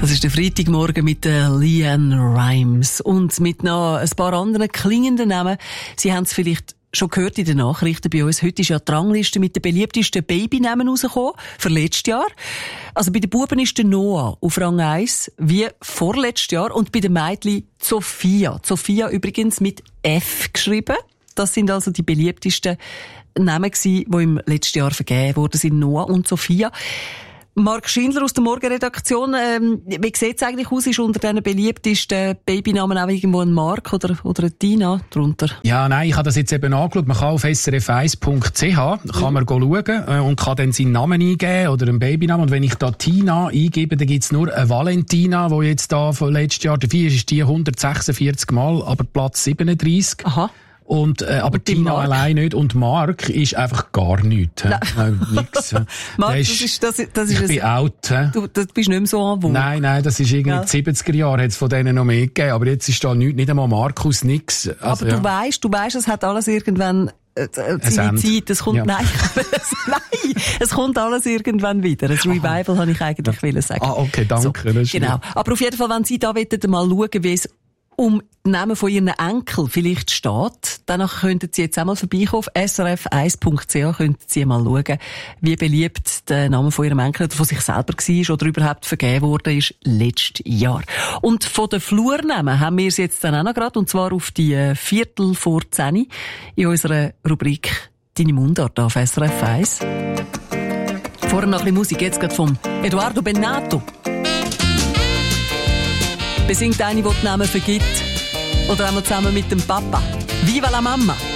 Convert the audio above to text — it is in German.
Das ist der Freitagmorgen mit der LeAnn Rimes und mit noch ein paar anderen klingenden Namen. Sie haben es vielleicht schon gehört in den Nachrichten bei uns. Heute ist ja die Rangliste mit den beliebtesten Babynamen rausgekommen, für letztes Jahr. Also bei den Buben ist der Noah auf Rang 1, wie vorletztes Jahr. Und bei den Mädchen Sophia. Sophia übrigens mit F geschrieben. Das sind also die beliebtesten Namen gewesen, die im letzten Jahr vergeben wurden, sind Noah und Sophia. Marc Schindler aus der Morgenredaktion, wie sieht es eigentlich aus? Ist unter diesen beliebtesten Babynamen auch irgendwo ein Marc oder eine Tina drunter? Ja, nein, ich habe das jetzt eben angeschaut. Man kann auf srf1.ch kann man schauen und kann dann seinen Namen eingeben oder einen Babynamen. Und wenn ich da Tina eingebe, dann gibt es nur eine Valentina, die jetzt da von letztes Jahr dabei ist die 146 Mal, aber Platz 37. Aha. Und, aber Tina allein nicht. Und Marc ist einfach gar nichts. Nix. Marc, das ist ich bin out. Du bist nicht mehr so an Wohl. Nein, das ist irgendwie in den 70er Jahren, hat es von denen noch mehr gegeben. Aber jetzt ist da nichts, nicht einmal Markus, nix. Also, aber du weißt, es hat alles irgendwann seine Zeit. Es kommt, nein, es kommt alles irgendwann wieder. Ein Revival habe ich eigentlich wollen sagen. Ah, okay, danke. So, genau. Aber auf jeden Fall, wenn Sie da mal schauen, wie es um den Namen von Ihren Enkel vielleicht steht, danach könnten Sie jetzt einmal vorbeikommen auf srf1.ch, könnten Sie mal schauen, wie beliebt der Name von Ihrem Enkel oder von sich selber war oder überhaupt vergeben worden ist letztes Jahr. Und von den Flurnamen haben wir es jetzt dann auch noch gerade, und zwar auf die 10:15 in unserer Rubrik «Deine Mundart» auf SRF 1. Vorher noch ein bisschen Musik, jetzt gerade vom Eduardo Bennato. Besingt eine, die die Namen vergibt. Oder einmal zusammen mit dem Papa. Viva la Mama!